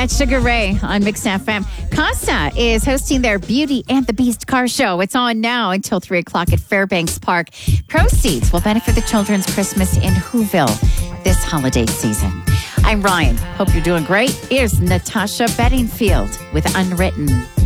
That's Sugar Ray on Mix FM. Costa is hosting their Beauty and the Beast car show. It's on now until 3 o'clock at Fairbanks Park. Proceeds will benefit the Children's Christmas in Whoville this holiday season. I'm Ryan. Hope you're doing great. Here's Natasha Bedingfield with Unwritten.